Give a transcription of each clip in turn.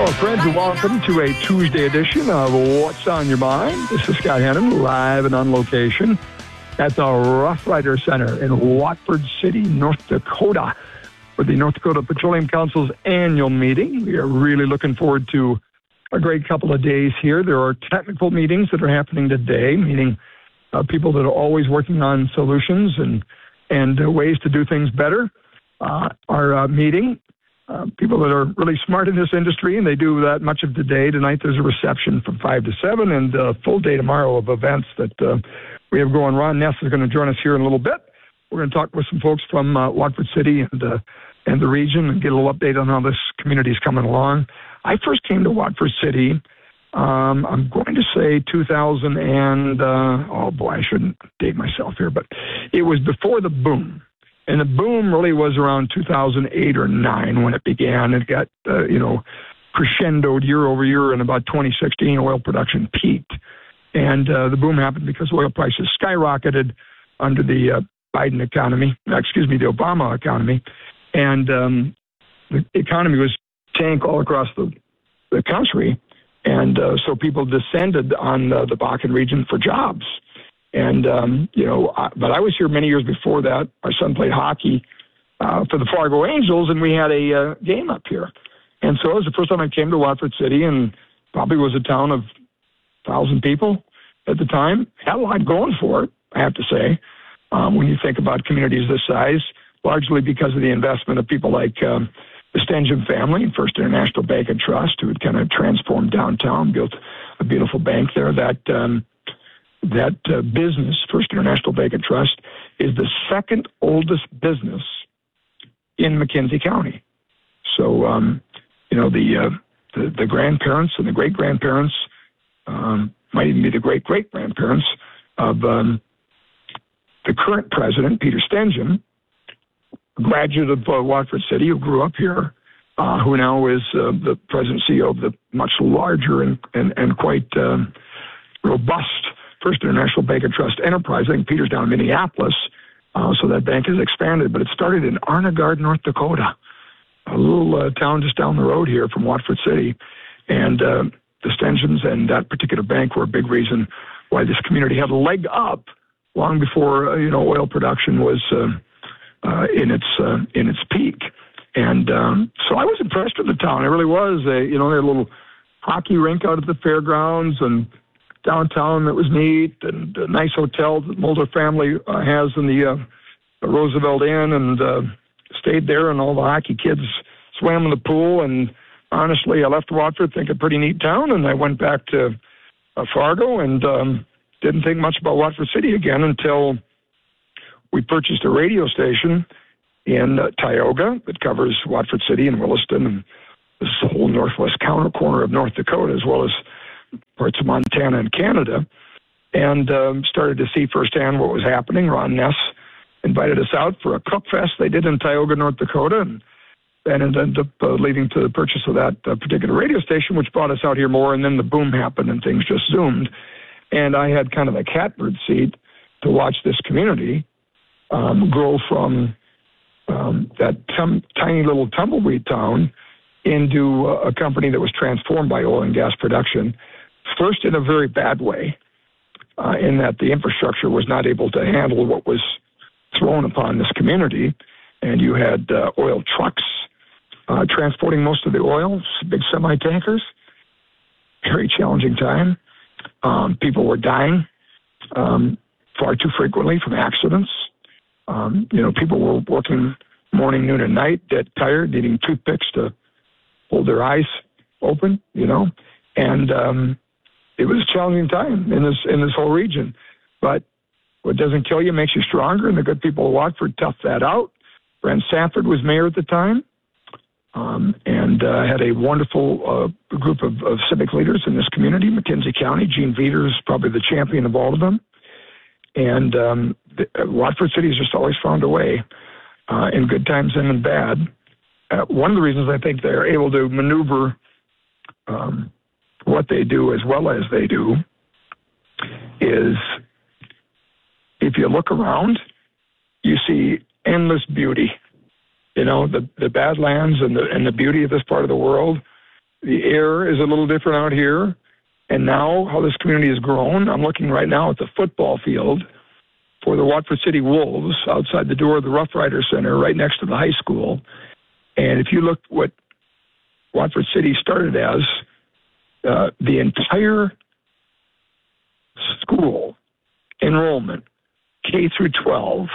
Hello, friends, and welcome to a Tuesday edition of What's on Your Mind. This is Scott Hennon, live and on location at the Rough Rider Center in Watford City, North Dakota, for the North Dakota Petroleum Council's annual meeting. We are really looking forward to a great couple of days here. There are technical meetings that are happening today, meaning people that are always working on solutions and ways to do things better are meeting. People that are really smart in this industry, and they do that much of the day. Tonight there's a reception from 5 to 7 and a full day tomorrow of events that we have going. Ron Ness is going to join us here in a little bit. We're going to talk with some folks from Watford City and the region and get a little update on how this community is coming along. I first came to Watford City, I'm going to say 2000 and, I shouldn't date myself here, but it was before the boom. And the boom really was around 2008 or 9 when it began. It got, crescendoed year over year. In about 2016, oil production peaked. And the boom happened because oil prices skyrocketed under the Biden economy, the Obama economy. And the economy was tank all across the country. And so people descended on the Bakken region for jobs. And, but I was here many years before that. Our son played hockey for the Fargo Angels, and we had a game up here. And so it was the first time I came to Watford City, and probably was a town of 1,000 people at the time. Had a lot going for it, I have to say, when you think about communities this size, largely because of the investment of people like the Stengen family and First International Bank and Trust, who had kind of transformed downtown, built a beautiful bank there. That business, First International Bank and Trust, is the second oldest business in McKenzie County. So, the grandparents and the great-grandparents, might even be the great-great-grandparents of the current president, Peter Stengen, a graduate of Watford City who grew up here, who now is the president and CEO of the much larger and quite robust First International Bank and Trust enterprise. I think Peter's down in Minneapolis, so that bank has expanded. But it started in Arnegard, North Dakota, a little town just down the road here from Watford City. And the Stengens and that particular bank were a big reason why this community had a leg up long before oil production was in its peak. And so I was impressed with the town. It really was. They had a little hockey rink out at the fairgrounds and downtown that was neat, and a nice hotel that Mulder family has in the Roosevelt Inn, and stayed there, and all the hockey kids swam in the pool. And honestly, I left Watford thinking pretty neat town, and I went back to Fargo and didn't think much about Watford City again until we purchased a radio station in Tioga that covers Watford City and Williston and this whole northwest corner of North Dakota, as well as parts of Montana and Canada, and started to see firsthand what was happening. Ron Ness invited us out for a cook fest they did in Tioga, North Dakota, and it ended up leading to the purchase of that particular radio station, which brought us out here more, and then the boom happened and things just zoomed. And I had kind of a catbird seat to watch this community grow from that tiny little tumbleweed town into a company that was transformed by oil and gas production. First, in a very bad way, in that the infrastructure was not able to handle what was thrown upon this community. And you had oil trucks transporting most of the oil, big semi-tankers. Very challenging time. People were dying far too frequently from accidents. People were working morning, noon, and night, dead tired, needing toothpicks to hold their eyes open, and it was a challenging time in this whole region. But what doesn't kill you makes you stronger, and the good people of Watford toughed that out. Brent Sanford was mayor at the time, and had a wonderful group of civic leaders in this community, McKenzie County. Gene Veter is probably the champion of all of them. And Watford City has just always found a way, in good times and in bad. One of the reasons I think they're able to maneuver what they do as well as they do is, if you look around, you see endless beauty. The Badlands and the beauty of this part of the world The air is a little different out here. And now how this community has grown, I'm looking right now at the football field for the Watford City Wolves outside the door of the Rough Rider Center right next to the high school. And if you look what Watford City started as, the entire school enrollment, K through 12,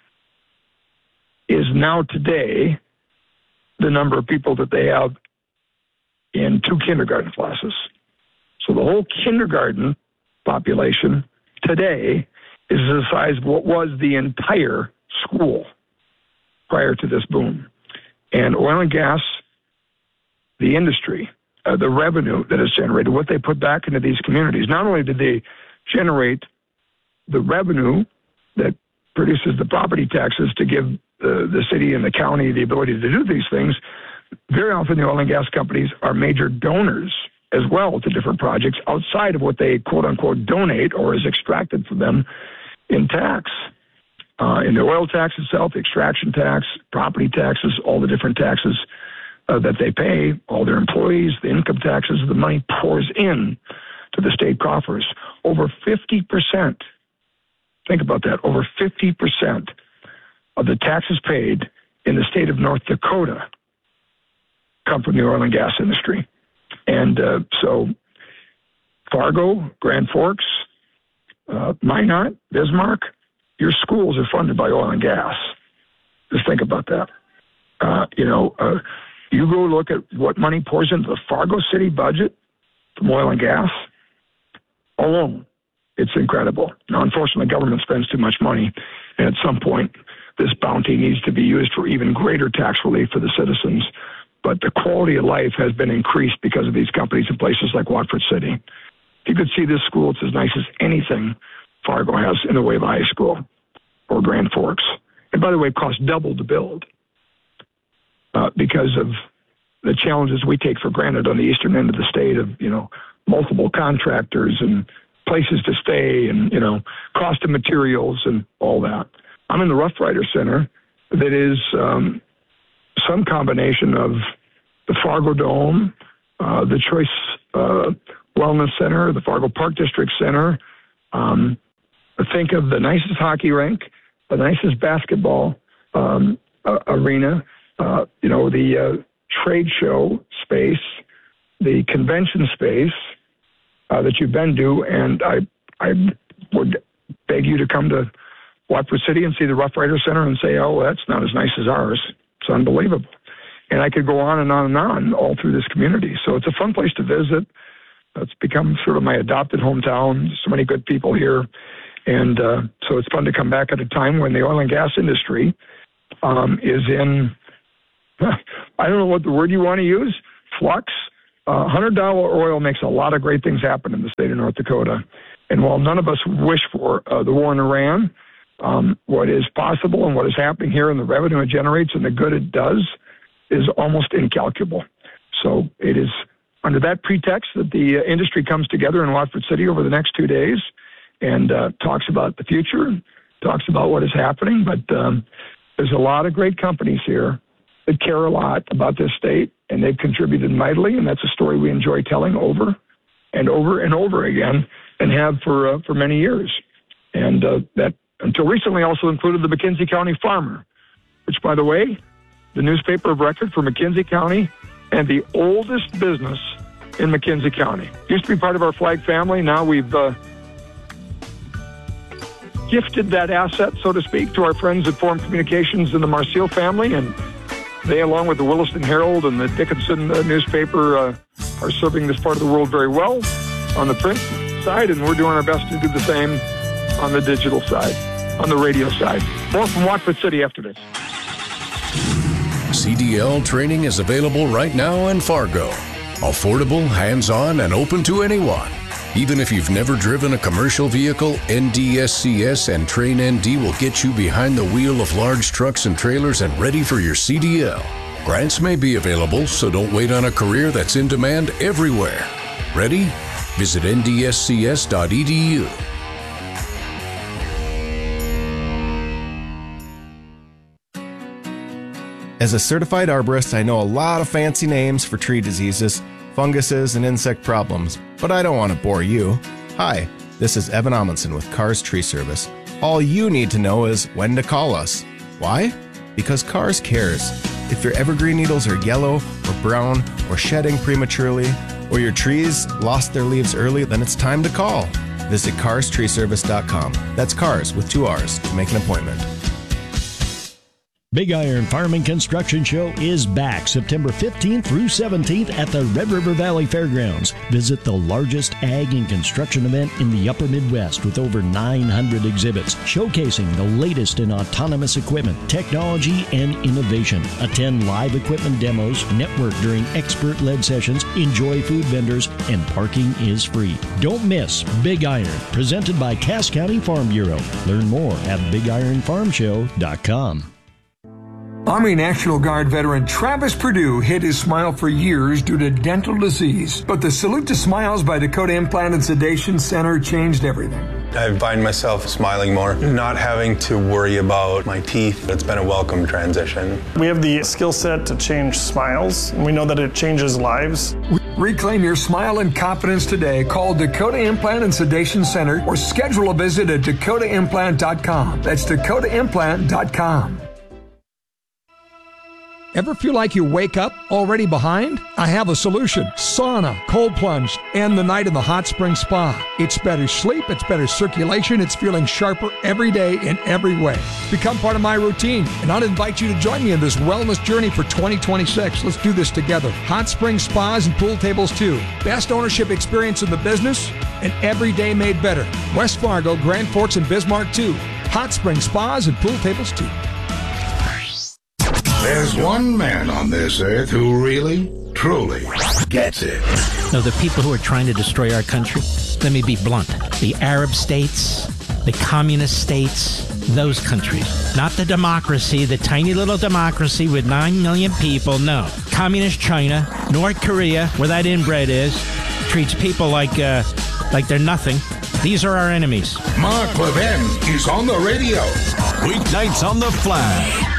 is now today the number of people that they have in 2 kindergarten classes. So the whole kindergarten population today is the size of what was the entire school prior to this boom. And oil and gas, the industry, the revenue that is generated, what they put back into these communities, not only did they generate the revenue that produces the property taxes to give the city and the county the ability to do these things, very often the oil and gas companies are major donors as well to different projects outside of what they quote-unquote donate or is extracted from them in tax. In the oil tax itself, the extraction tax, property taxes, all the different taxes that they pay, all their employees, the income taxes, the money pours in to the state coffers. Over 50%, think about that, over 50% of the taxes paid in the state of North Dakota come from the oil and gas industry. And so Fargo, Grand Forks, Minot, Bismarck, your schools are funded by oil and gas. Just think about that. You go look at what money pours into the Fargo City budget from oil and gas alone. It's incredible. Now, unfortunately, government spends too much money, and at some point, this bounty needs to be used for even greater tax relief for the citizens. But the quality of life has been increased because of these companies in places like Watford City. If you could see this school, it's as nice as anything Fargo has in the way of high school or Grand Forks. And by the way, it costs double to build because of the challenges we take for granted on the eastern end of the state of, multiple contractors and places to stay and, cost of materials and all that. I'm in the Rough Rider Center that is some combination of the Fargo Dome, the Choice Wellness Center, the Fargo Park District Center. Think of the nicest hockey rink, the nicest basketball arena, the trade show space, the convention space that you've been to, and I would beg you to come to Watford City and see the Rough Rider Center and say, oh, that's not as nice as ours. It's unbelievable. And I could go on and on and on all through this community. So it's a fun place to visit. It's become sort of my adopted hometown. So many good people here. And so it's fun to come back at a time when the oil and gas industry is in, I don't know what the word you want to use, flux. $100 oil makes a lot of great things happen in the state of North Dakota. And while none of us wish for the war in Iran, what is possible and what is happening here and the revenue it generates and the good it does is almost incalculable. So it is under that pretext that the industry comes together in Watford City over the next 2 days and talks about the future, talks about what is happening. But there's a lot of great companies here that care a lot about this state, and they've contributed mightily, and that's a story we enjoy telling over and over and over again and have for many years. And that until recently also included the McKenzie County Farmer, which, by the way, the newspaper of record for McKenzie County and the oldest business in McKenzie County. Used to be part of our flag family. Now we've gifted that asset, so to speak, to our friends at Forum Communications and the Marseille family, and they, along with the Williston Herald and the Dickinson newspaper, are serving this part of the world very well on the print side, and we're doing our best to do the same on the digital side, on the radio side. More from Watford City after this. CDL training is available right now in Fargo. Affordable, hands-on, and open to anyone. Even if you've never driven a commercial vehicle, NDSCS and Train ND will get you behind the wheel of large trucks and trailers and ready for your CDL. Grants may be available, so don't wait on a career that's in demand everywhere. Ready? Visit ndscs.edu. As a certified arborist, I know a lot of fancy names for tree diseases, funguses, and insect problems, but I don't want to bore you. Hi, this is Evan Amundsen with Cars Tree Service. All you need to know is when to call us. Why? Because Cars cares. If your evergreen needles are yellow or brown or shedding prematurely, or your trees lost their leaves early, then it's time to call. Visit carstreeservice.com. That's cars with 2 R's to make an appointment. Big Iron Farm and Construction Show is back September 15th through 17th at the Red River Valley Fairgrounds. Visit the largest ag and construction event in the upper Midwest with over 900 exhibits showcasing the latest in autonomous equipment, technology, and innovation. Attend live equipment demos, network during expert-led sessions, enjoy food vendors, and parking is free. Don't miss Big Iron, presented by Cass County Farm Bureau. Learn more at BigIronFarmShow.com. Army National Guard veteran Travis Perdue hid his smile for years due to dental disease. But the Salute to Smiles by Dakota Implant and Sedation Center changed everything. I find myself smiling more, not having to worry about my teeth. It's been a welcome transition. We have the skill set to change smiles. We know that it changes lives. Reclaim your smile and confidence today. Call Dakota Implant and Sedation Center or schedule a visit at dakotaimplant.com. That's dakotaimplant.com. Ever feel like you wake up already behind? I have a solution. Sauna, cold plunge, and the night in the hot spring spa. It's better sleep, it's better circulation, it's feeling sharper every day in every way. Become part of my routine, and I'll invite you to join me in this wellness journey for 2026. Let's do this together. Hot spring spas and pool tables too. Best ownership experience in the business, and every day made better. West Fargo, Grand Forks, and Bismarck too. Hot spring spas and pool tables too. There's one man on this earth who really, truly gets it. No, the people who are trying to destroy our country, let me be blunt. The Arab states, the communist states, those countries. Not the democracy, the tiny little democracy with 9 million people, no. Communist China, North Korea, where that inbred is, treats people like they're nothing. These are our enemies. Mark Levin is on the radio. Weeknights on the Flag.